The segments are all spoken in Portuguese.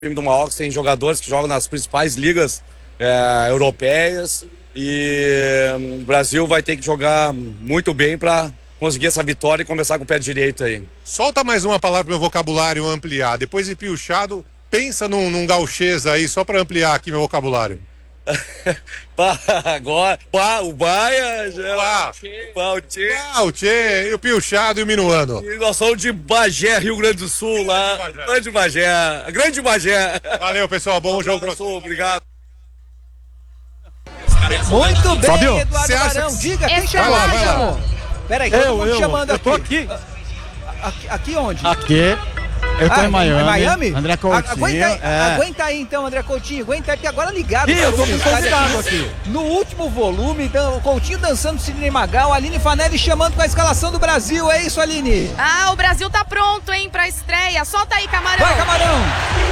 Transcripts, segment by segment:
time do Marrocos tem jogadores que jogam nas principais ligas europeias e o Brasil vai ter que jogar muito bem para conseguir essa vitória e começar com o pé direito aí. Solta mais uma palavra para o meu vocabulário ampliar. Depois de piochado, pensa num gauchês aí, só para ampliar aqui meu vocabulário. Agora, o Baia, o Tchê, e o piochado e o minuano. E nós somos de Bagé, Rio Grande do Sul, lá. Grande Bagé. Valeu, pessoal. Bom jogo para você. Obrigado. Muito bem, Fábio, Eduardo Barão. Diga, quem chamou? Quem chamou? Peraí, todo mundo chamando aqui. Eu tô aqui. Aqui onde? Aqui. Eu tô em Miami. Em Miami? André Coutinho. Aguenta aí então, André Coutinho. Aguenta aí, porque agora ligado. Ih, eu tô com convidado aqui. No último volume, então, o Coutinho dançando Sidney Magal, a Aline Fanelli chamando com a escalação do Brasil. É isso, Aline? O Brasil tá pronto, hein, pra estreia. Solta aí, Camarão. Vai, Camarão.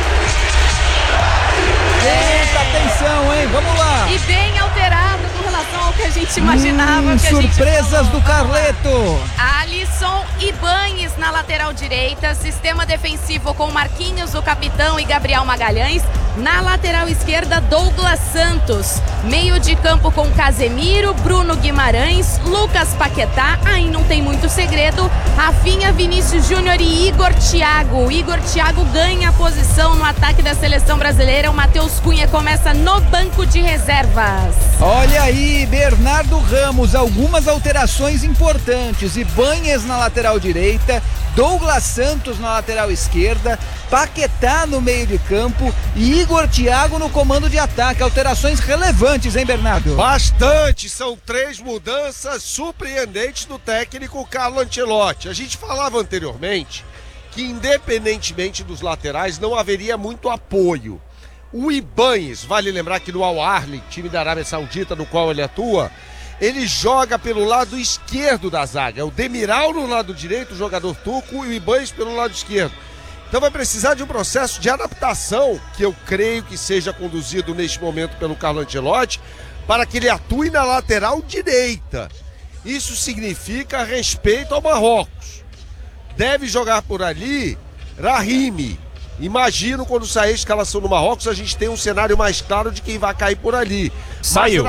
Eita, atenção, hein? Vamos lá. E bem alterado com relação ao que a gente imaginava. Surpresas do Carleto. Alisson Ibañez na lateral direita. Sistema defensivo com Marquinhos, o capitão, e Gabriel Magalhães. Na lateral esquerda, Douglas Santos. Meio de campo com Casemiro, Bruno Guimarães, Lucas Paquetá. Aí não tem muito segredo. Rafinha, Vinícius Júnior e Igor Thiago. Igor Thiago ganha a posição no ataque da seleção brasileira. O Matheus Cunha começa no banco de reservas. Olha aí, Bernardo Ramos, algumas alterações importantes. Ibañez na lateral direita, Douglas Santos na lateral esquerda, Paquetá no meio de campo e Igor Thiago no comando de ataque. Alterações relevantes, hein, Bernardo? Bastante, são 3 mudanças surpreendentes do técnico Carlo Ancelotti. A gente falava anteriormente que, independentemente dos laterais, não haveria muito apoio. O Ibañez, vale lembrar que no Al Ahly, time da Arábia Saudita, no qual ele atua, ele joga pelo lado esquerdo da zaga. É o Demiral no lado direito, o jogador turco, e o Ibañez pelo lado esquerdo. Então vai precisar de um processo de adaptação, que eu creio que seja conduzido neste momento pelo Carlo Ancelotti, para que ele atue na lateral direita. Isso significa respeito ao Marrocos. Deve jogar por ali Rahimi. Imagino quando sair a escalação do Marrocos, a gente tem um cenário mais claro de quem vai cair por ali. Saiu.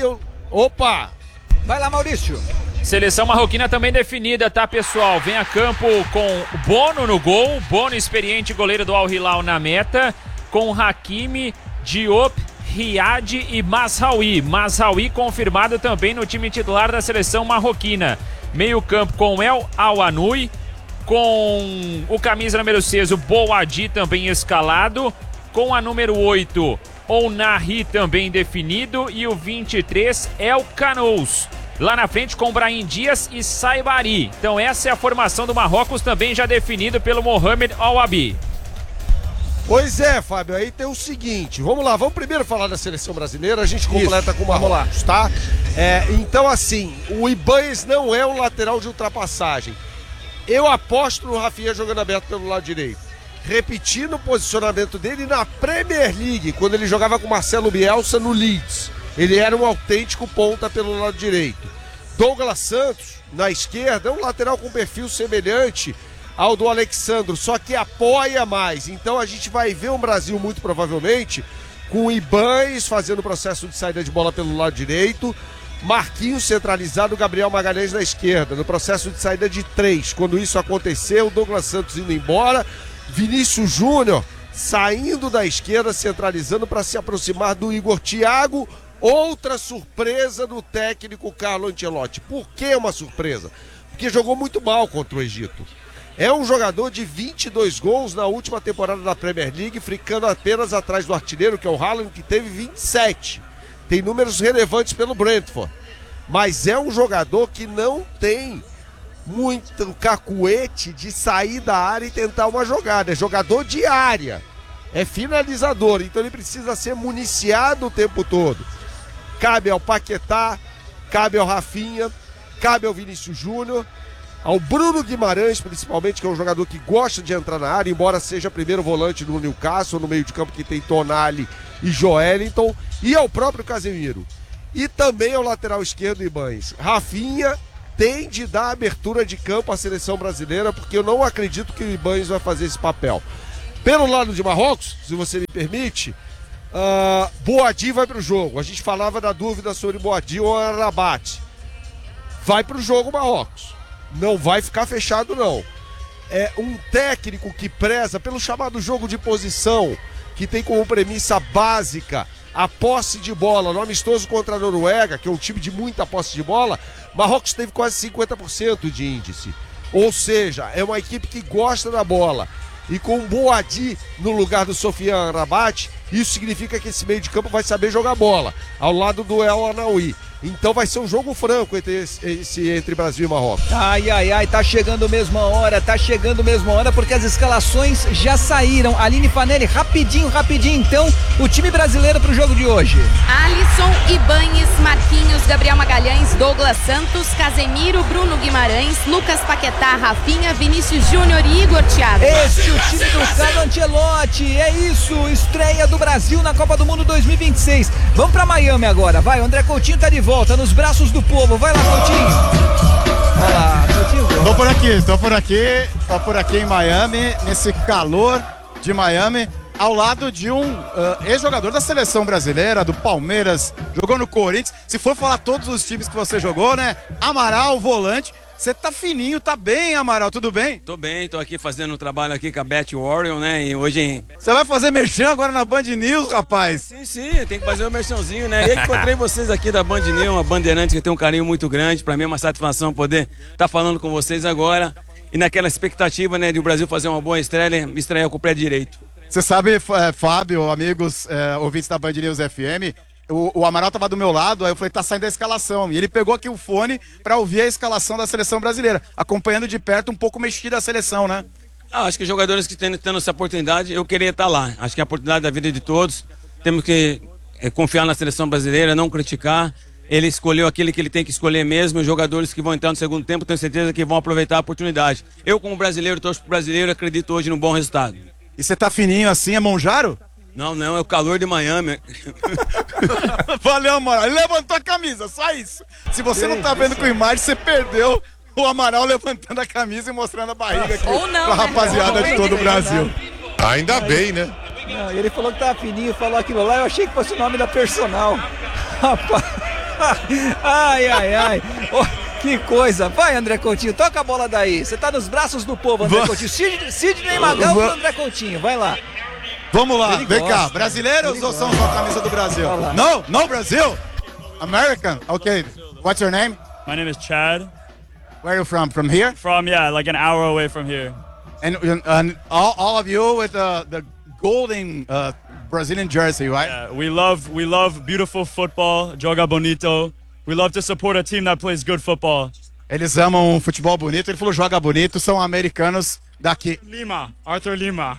Opa! Vai lá, Maurício. Seleção marroquina também definida, tá, pessoal? Vem a campo com Bono no gol, Bono experiente, goleiro do Al Hilal na meta, com Hakimi, Diop, Riad e Mazraoui. Mazraoui confirmado também no time titular da seleção marroquina. Meio campo com El Al-Anoui, com o camisa número 6, o Boadi, também escalado, com a número 8, o Nahi, também definido, e o 23, El Canouz. Lá na frente com Brahim Dias e Saibari. Então essa é a formação do Marrocos, também já definido pelo Mohamed Al-Wabi. Pois é, Fábio, aí tem o seguinte, vamos lá, vamos primeiro falar da seleção brasileira, a gente completa com o Marrocos, tá? Então assim, o Ibañez não é um lateral de ultrapassagem. Eu aposto no Rafinha jogando aberto pelo lado direito, repetindo o posicionamento dele na Premier League, quando ele jogava com Marcelo Bielsa no Leeds. Ele era um autêntico ponta pelo lado direito. Douglas Santos, na esquerda, é um lateral com perfil semelhante ao do Alexandro, só que apoia mais. Então a gente vai ver um Brasil, muito provavelmente, com o Ibañez fazendo o processo de saída de bola pelo lado direito, Marquinhos centralizado, Gabriel Magalhães na esquerda, no processo de saída de 3. Quando isso aconteceu, o Douglas Santos indo embora, Vinícius Júnior saindo da esquerda, centralizando para se aproximar do Igor Thiago. Outra surpresa do técnico Carlo Ancelotti. Por que uma surpresa? Porque jogou muito mal contra o Egito. É um jogador de 22 gols na última temporada da Premier League, ficando apenas atrás do artilheiro, que é o Haaland, que teve 27. Tem números relevantes pelo Brentford. Mas é um jogador que não tem muito cacuete de sair da área e tentar uma jogada. É jogador de área. É finalizador. Então ele precisa ser municiado o tempo todo. Cabe ao Paquetá, cabe ao Rafinha, cabe ao Vinícius Júnior, ao Bruno Guimarães, principalmente, que é um jogador que gosta de entrar na área, embora seja primeiro volante no Newcastle, no meio de campo que tem Tonali e Joelinton, e ao próprio Casemiro. E também ao lateral esquerdo, Ibañez. Rafinha tem de dar abertura de campo à seleção brasileira, porque eu não acredito que o Ibañez vai fazer esse papel. Pelo lado de Marrocos, se você me permite, Boadi vai pro jogo. A gente falava da dúvida sobre Boadi ou Rabat. Vai pro jogo Marrocos. Não vai ficar fechado, não. É um técnico que preza pelo chamado jogo de posição, que tem como premissa básica a posse de bola. No amistoso contra a Noruega, que é um time de muita posse de bola, Marrocos teve quase 50% de índice. Ou seja, é uma equipe que gosta da bola. E com o Boadi no lugar do Sofiane Rabat, isso significa que esse meio de campo vai saber jogar bola, ao lado do El Anaoui. Então vai ser um jogo franco entre Brasil e Marrocos. Ai, ai, ai, tá chegando mesmo a hora, porque as escalações já saíram. Aline Fanelli, rapidinho, então, o time brasileiro pro jogo de hoje. Alisson, Ibañez, Marquinhos, Gabriel Magalhães, Douglas Santos, Casemiro, Bruno Guimarães, Lucas Paquetá, Rafinha, Vinícius Júnior e Igor Thiago. Este é o time do Carlo Ancelotti, é isso, estreia do Brasil na Copa do Mundo 2026. Vamos pra Miami agora, vai, o André Coutinho tá de volta nos braços do povo, vai lá, Coutinho. Vai lá, Coutinho. Tô por aqui em Miami, nesse calor de Miami, ao lado de um ex-jogador da seleção brasileira, do Palmeiras, jogou no Corinthians. Se for falar todos os times que você jogou, né? Amaral, volante. Você tá fininho, tá bem, Amaral, tudo bem? Tô bem, tô aqui fazendo um trabalho aqui com a Bet Warrior, né? E hoje... Você vai fazer merchan agora na Band News, rapaz? Sim, tem que fazer um merchanzinho, né? E encontrei vocês aqui da Band News, uma bandeirante que tem um carinho muito grande. Pra mim é uma satisfação poder estar falando com vocês agora. E naquela expectativa, né, de o Brasil fazer uma boa estreia, me estrear com o pé direito. Você sabe, Fábio, amigos, ouvintes da Band News FM... O Amaral tava do meu lado, aí eu falei, tá saindo a escalação. E ele pegou aqui o fone pra ouvir a escalação da seleção brasileira, acompanhando de perto um pouco mexida a seleção, né? Acho que os jogadores que estão tendo essa oportunidade, eu queria estar lá. Acho que é a oportunidade da vida de todos. Temos que confiar na seleção brasileira, não criticar. Ele escolheu aquele que ele tem que escolher mesmo. Os jogadores que vão entrar no segundo tempo, tenho certeza que vão aproveitar a oportunidade. Eu, como brasileiro, torço pro brasileiro, acredito hoje no bom resultado. E você tá fininho assim, é Monjaro? Não, é o calor de Miami. Valeu, Amaral. Ele levantou a camisa, só isso. Se você não tá vendo com imagem, você perdeu o Amaral levantando a camisa e mostrando a barriga aqui pra rapaziada de todo o Brasil. Ainda bem, né? Não, ele falou que tava fininho, falou aquilo lá, eu achei que fosse o nome da personal. Rapaz. Ai. Oh, que coisa. Vai, André Coutinho, toca a bola daí. Você tá nos braços do povo, André Coutinho. Sidney Magal pro André Coutinho, vai lá. Vamos lá, vem cá. Brasileiros ou são com a camisa do Brasil? No, Brasil? American? Okay. What's your name? My name is Chad. Where are you from? From here? Like an hour away from here. And all of you with the golden Brazilian jersey, right? Yeah, we love beautiful football, joga bonito. We love to support a team that plays good football. Eles amam futebol bonito. Ele falou joga bonito, são americanos daqui. Arthur Lima.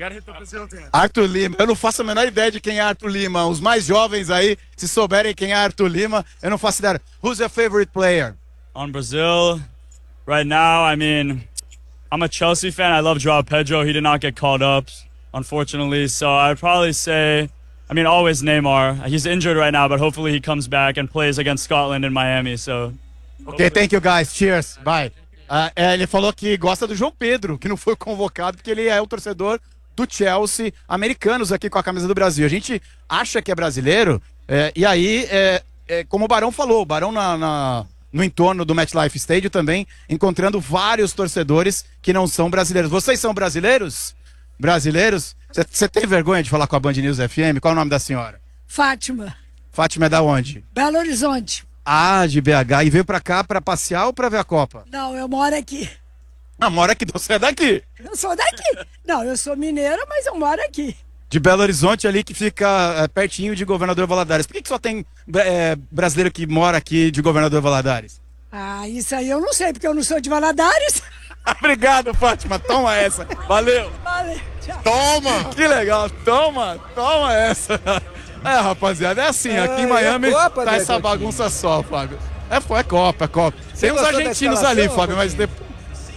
Arthur Lima, eu não faço a menor ideia de quem é Arthur Lima. Os mais jovens aí, se souberem quem é Arthur Lima, eu não faço ideia. Who's your favorite player? On Brazil, right now, I mean, I'm a Chelsea fan. I love João Pedro. He did not get called up, unfortunately. So I'd probably say, always Neymar. He's injured right now, but hopefully he comes back and plays against Scotland in Miami. So. Okay, thank you guys. Cheers. Bye. Ele falou que gosta do João Pedro, que não foi convocado, porque ele é o torcedor do Chelsea, americanos aqui com a camisa do Brasil. A gente acha que é brasileiro, e aí, como o Barão falou, o Barão no entorno do MetLife Stadium também, encontrando vários torcedores que não são brasileiros. Vocês são brasileiros? Brasileiros? Você tem vergonha de falar com a Band News FM? Qual é o nome da senhora? Fátima. Fátima é da onde? Belo Horizonte. Ah, de BH. E veio pra cá pra passear ou pra ver a Copa? Não, eu moro aqui. Ah, mora aqui, você é daqui? Eu sou daqui. Não, eu sou mineira, mas eu moro aqui. De Belo Horizonte, ali que fica pertinho de Governador Valadares. Por que só tem brasileiro que mora aqui de Governador Valadares? Ah, isso aí eu não sei, porque eu não sou de Valadares. Obrigado, Fátima. Toma essa. Valeu. Valeu, tchau. Toma. Que legal. Toma essa. Rapaziada, é assim. Aqui em Miami Copa, tá essa bagunça só, Fábio. É Copa. Tem uns argentinos ali, Fábio, mas depois...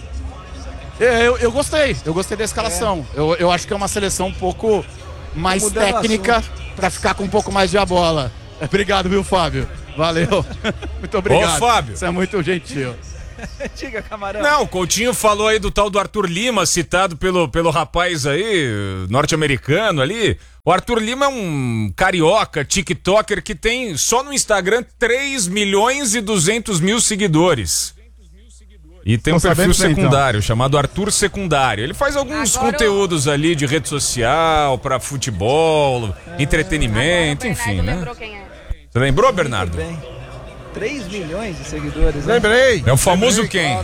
Eu gostei da escalação. Eu acho que é uma seleção um pouco mais técnica pra ficar com um pouco mais de bola. Obrigado, viu, Fábio? Valeu. Muito obrigado. Ô, Fábio. Você é muito gentil. Diga, Camarão. Não, o Coutinho falou aí do tal do Arthur Lima, citado pelo rapaz aí, norte-americano ali. O Arthur Lima é um carioca, tiktoker, que tem só no Instagram 3.200.000 seguidores. E tem um perfil secundário, chamado Arthur Secundário. Ele faz alguns conteúdos ali de rede social, pra futebol, entretenimento, enfim, né? Você lembrou, Bernardo? Muito bem. 3 milhões de seguidores. Né? Lembrei. É o famoso Lembrei, quem? claro.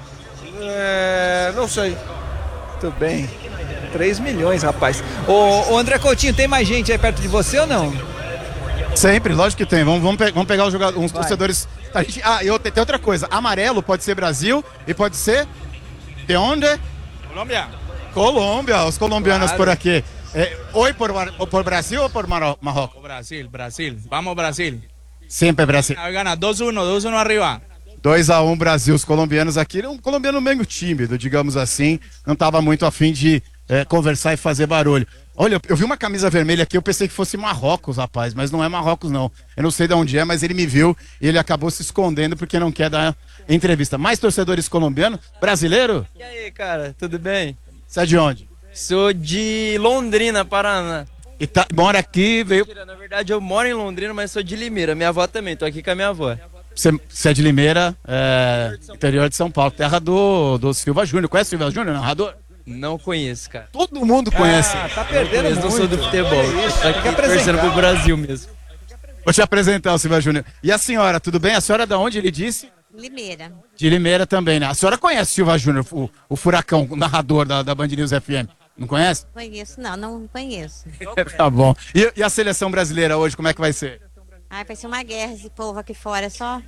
Não sei. Muito bem. 3 milhões, rapaz. Ô André Coutinho, tem mais gente aí perto de você ou não? Sempre, lógico que tem. Vamos pegar os jogadores, uns torcedores. Tem outra coisa. Amarelo pode ser Brasil e pode ser. De onde? Colômbia, os colombianos Claro. por aqui. Oi por Brasil ou por Marrocos? Brasil. Vamos, Brasil. Sempre Brasil. Gana 2-1 arriba. 2-1 Brasil, os colombianos aqui. Um colombiano meio tímido, digamos assim. Não estava muito afim de conversar e fazer barulho. Olha, eu vi uma camisa vermelha aqui, eu pensei que fosse Marrocos, rapaz, mas não é Marrocos, não. Eu não sei de onde é, mas ele me viu e ele acabou se escondendo porque não quer dar entrevista. Mais torcedores colombianos? Brasileiro? E aí, cara, tudo bem? Você é de onde? Sou de Londrina, Paraná. E mora aqui, veio... Na verdade, eu moro em Londrina, mas sou de Limeira. Minha avó também, tô aqui com a minha avó. Você é de Limeira, interior de São Paulo, terra do Silva Júnior. Conhece o Silva Júnior, narrador? Não conheço, cara. Todo mundo conhece. Tá perdendo Eu não sou do futebol. Tô aqui que torcendo pro Brasil mesmo. Vou te apresentar o Silva Júnior. E a senhora, tudo bem? A senhora é de onde ele disse? Limeira. De Limeira também, né? A senhora conhece o Silva Júnior, o Furacão, o narrador da Band News FM? Não conhece? Conheço, não conheço. Tá bom. E a seleção brasileira hoje, como é que vai ser? Ai, vai ser uma guerra esse povo aqui fora, só.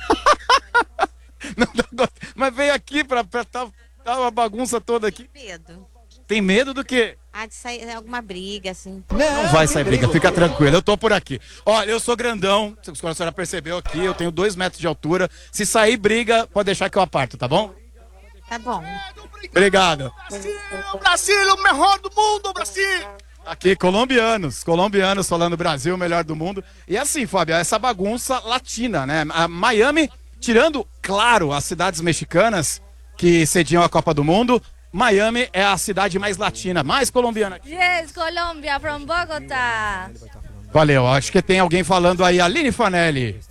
Mas veio aqui pra tá uma bagunça toda aqui. Medo. Tem medo do quê? Ah, de sair alguma briga, assim. Não vai sair briga, fica tranquilo, eu tô por aqui. Olha, eu sou grandão, se a senhora percebeu aqui, eu tenho 2 metros de altura. Se sair briga, pode deixar que eu aparto, tá bom? Tá bom. Obrigado. Brasil, o melhor do mundo, Brasil! Aqui, colombianos falando Brasil, o melhor do mundo. E assim, Fábio, essa bagunça latina, né? A Miami, tirando, claro, as cidades mexicanas que cediam a Copa do Mundo, Miami é a cidade mais latina, mais colombiana. Yes, Colombia, from Bogotá. Valeu, acho que tem alguém falando aí, Aline Fanelli.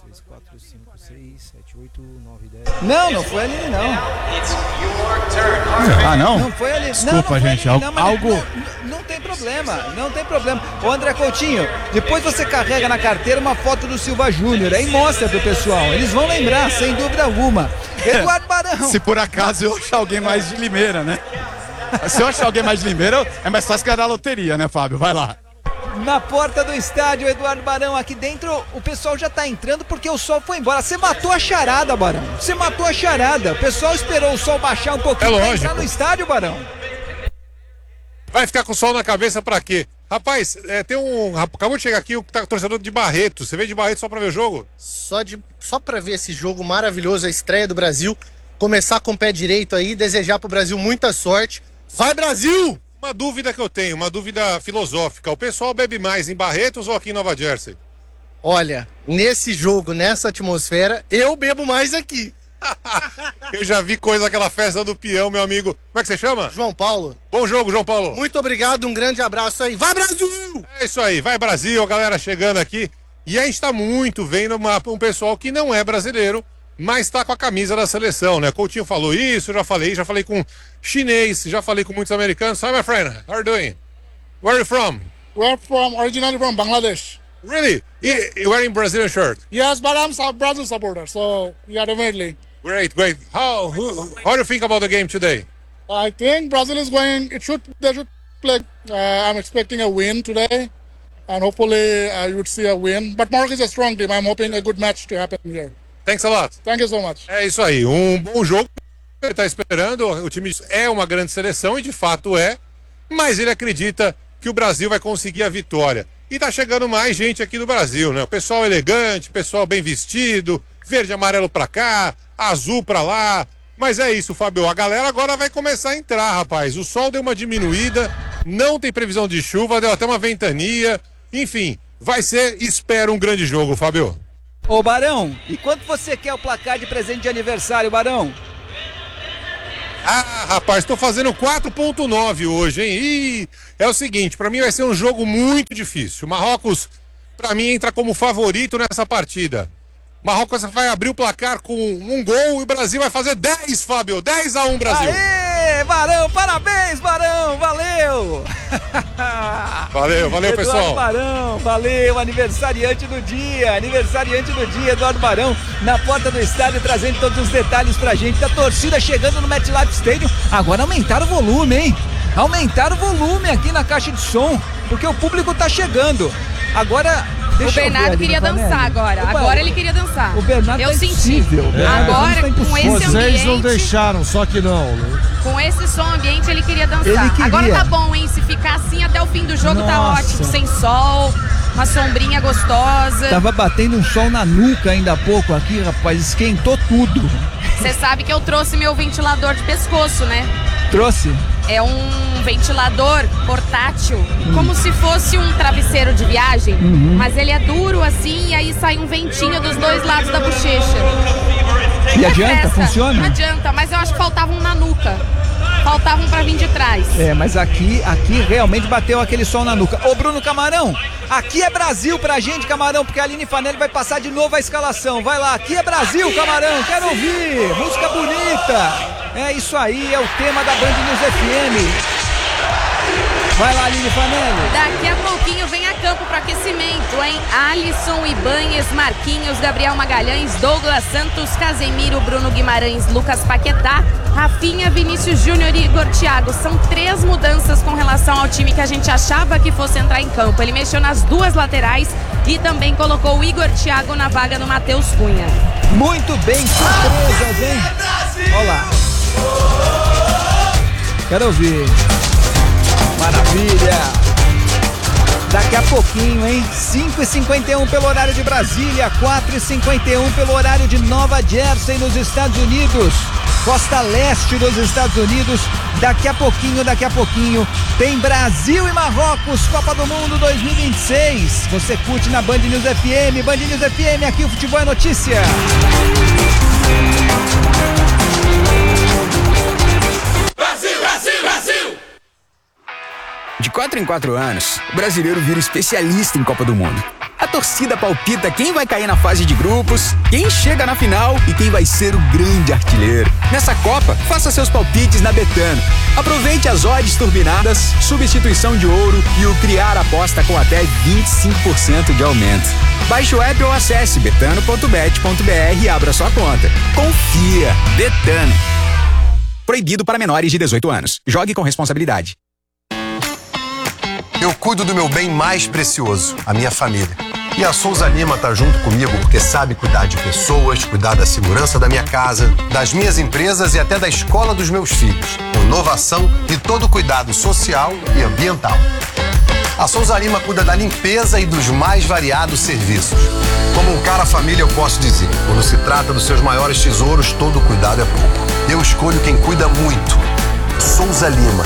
Não foi ali, não. Ah, não? Não foi ali. Desculpa, não gente, ali, não, mas algo... Não tem problema, não tem problema. Ô André Coutinho, depois você carrega na carteira uma foto do Silva Júnior, aí mostra pro pessoal. Eles vão lembrar, sem dúvida alguma. Eduardo Barão. Se por acaso eu achar alguém mais de Limeira, né? Se eu achar alguém mais de Limeira, é mais fácil ganhar a loteria, né, Fábio? Vai lá. Na porta do estádio, Eduardo Barão, aqui dentro o pessoal já tá entrando porque o sol foi embora. Você matou a charada, Barão. Você matou a charada. O pessoal esperou o sol baixar um pouquinho pra entrar no estádio, Barão. Vai ficar com sol na cabeça pra quê? Rapaz, tem acabou de chegar aqui o torcedor de Barretos. Você veio de Barretos só pra ver o jogo? Só pra ver esse jogo maravilhoso, a estreia do Brasil. Começar com o pé direito aí, desejar pro Brasil muita sorte. Vai, Brasil! Uma dúvida que eu tenho, uma dúvida filosófica. O pessoal bebe mais em Barretos ou aqui em Nova Jersey? Olha, nesse jogo, nessa atmosfera, eu bebo mais aqui. Eu já vi coisa daquela festa do peão, meu amigo. Como é que você chama? João Paulo. Bom jogo, João Paulo. Muito obrigado, um grande abraço aí. Vai, Brasil! É isso aí, vai Brasil, a galera chegando aqui. E a gente tá muito vendo um pessoal que não é brasileiro, mas tá com a camisa da seleção, né? Coutinho falou isso, já falei com chinês, já falei com muitos americanos. Hi, my friend, how are you doing? Where are you from? We're originally from Bangladesh. Really? You're wearing Brazilian shirt? Yes, but I'm a Brazil supporter, so yeah, definitely. Great. How do you think about the game today? I think Brazil is going. They should play. I'm expecting a win today, and hopefully you would see a win. But Morocco is a strong team. I'm hoping a good match to happen here. Thanks a lot. Thank you so much. É isso aí, um bom jogo. Ele tá esperando, o time é uma grande seleção e de fato é, mas ele acredita que o Brasil vai conseguir a vitória. E tá chegando mais gente aqui do Brasil, né? O pessoal elegante, pessoal bem vestido, verde e amarelo pra cá, azul pra lá. Mas é isso, Fábio, a galera agora vai começar a entrar, rapaz. O sol deu uma diminuída, não tem previsão de chuva, deu até uma ventania. Enfim, vai ser, espero, um grande jogo, Fábio. Ô, Barão, e quanto você quer o placar de presente de aniversário, Barão? Ah, rapaz, tô fazendo 4.9 hoje, hein? E é o seguinte, pra mim vai ser um jogo muito difícil. O Marrocos, pra mim, entra como favorito nessa partida. O Marrocos vai abrir o placar com um gol e o Brasil vai fazer 10, Fábio. 10-1, Brasil. Aê, Barão, parabéns, Barão, valeu! Valeu, pessoal. Eduardo Barão, valeu, aniversariante do dia, Eduardo Barão, na porta do estádio, trazendo todos os detalhes pra gente, da torcida chegando no MetLife Stadium. Agora aumentaram o volume, hein? Aumentaram o volume aqui na caixa de som, porque o público tá chegando. Agora... O Bernardo queria dançar agora. Agora ele queria dançar. O Bernardo eu tá senti. Agora, com esse Vocês ambiente. não deixaram, só que não, né? Com esse som ambiente, ele queria dançar. Ele queria. Agora tá bom, hein? Se ficar assim até o fim do jogo, tá Nossa. ótimo. Sem sol, uma sombrinha gostosa. Tava batendo um sol na nuca ainda há pouco aqui, rapaz. Esquentou tudo. Você sabe que eu trouxe meu ventilador de pescoço, né? Trouxe? É um ventilador portátil, como se fosse um travesseiro de viagem, mas ele é duro assim e aí sai um ventinho dos dois lados da bochecha. E adianta? Presta. Funciona? Adianta, mas eu acho que faltava um na nuca. Faltava um pra vir de trás. É, mas aqui realmente bateu aquele sol na nuca. Ô, Bruno Camarão, aqui é Brasil pra gente, Camarão, porque a Aline Fanelli vai passar de novo a escalação. Vai lá, aqui é Brasil, Camarão, quero ouvir. Música bonita. É isso aí, é o tema da Band News FM. Vai lá, Aline Fanelli. Daqui a pouquinho vem a campo para aquecimento, hein? Alisson, Ibanhes, Marquinhos, Gabriel Magalhães, Douglas Santos, Casemiro, Bruno Guimarães, Lucas Paquetá, Rafinha, Vinícius Júnior e Igor Thiago. São 3 mudanças com relação ao time que a gente achava que fosse entrar em campo. Ele mexeu nas 2 laterais e também colocou o Igor Thiago na vaga do Matheus Cunha. Muito bem, surpresas, hein? Olha lá. Quero ouvir. Maravilha! Daqui a pouquinho, hein? 5h51 pelo horário de Brasília, 4h51 pelo horário de Nova Jersey, nos Estados Unidos. Costa leste dos Estados Unidos. Daqui a pouquinho, tem Brasil e Marrocos, Copa do Mundo 2026. Você curte na Band News FM. Band News FM, aqui o futebol é notícia. Brasil, Brasil, Brasil! De 4 em 4 anos, o brasileiro vira especialista em Copa do Mundo. A torcida palpita quem vai cair na fase de grupos, quem chega na final e quem vai ser o grande artilheiro. Nessa Copa, faça seus palpites na Betano. Aproveite as odds turbinadas, substituição de ouro e o criar aposta com até 25% de aumento. Baixe o app ou acesse betano.bet.br e abra sua conta. Confia! Betano. Proibido para menores de 18 anos. Jogue com responsabilidade. Eu cuido do meu bem mais precioso, a minha família. E a Souza Lima tá junto comigo porque sabe cuidar de pessoas, cuidar da segurança da minha casa, das minhas empresas e até da escola dos meus filhos. Com inovação e todo o cuidado social e ambiental. A Souza Lima cuida da limpeza e dos mais variados serviços. Como um cara família, eu posso dizer, quando se trata dos seus maiores tesouros, todo cuidado é pouco. Eu escolho quem cuida muito. Souza Lima.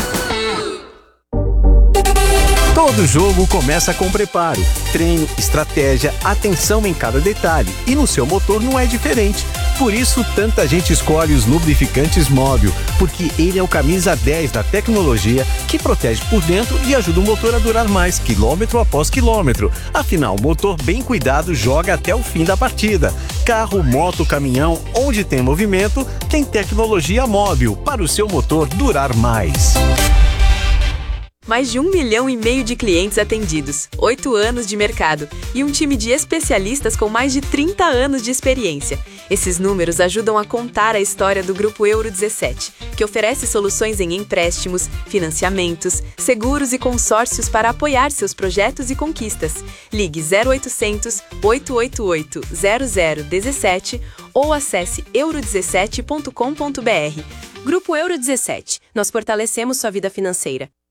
Todo jogo começa com preparo, treino, estratégia, atenção em cada detalhe. E no seu motor não é diferente. Por isso, tanta gente escolhe os lubrificantes Móbil, porque ele é o camisa 10 da tecnologia que protege por dentro e ajuda o motor a durar mais, quilômetro após quilômetro. Afinal, motor bem cuidado joga até o fim da partida. Carro, moto, caminhão, onde tem movimento, tem tecnologia Móbil para o seu motor durar mais. Mais de 1,5 milhão de clientes atendidos, 8 anos de mercado e um time de especialistas com mais de 30 anos de experiência. Esses números ajudam a contar a história do Grupo Euro 17, que oferece soluções em empréstimos, financiamentos, seguros e consórcios para apoiar seus projetos e conquistas. Ligue 0800 888 0017 ou acesse euro17.com.br. Grupo Euro 17. Nós fortalecemos sua vida financeira.